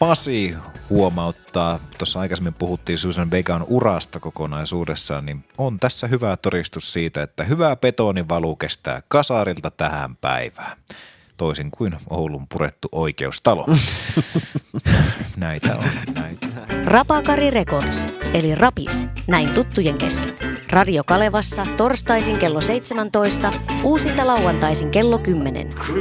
Pasi huomauttaa, tuossa aikaisemmin puhuttiin Susan Vegan urasta kokonaisuudessaan, niin on tässä hyvä todistus siitä, että hyvä betonivalu kestää kasarilta tähän päivään. Toisin kuin Oulun purettu oikeustalo. Näitä on, näitä. Rapakari Records, eli Rapis, näin tuttujen kesken. Radio Kalevassa torstaisin kello 17, uusinta lauantaisin kello 10.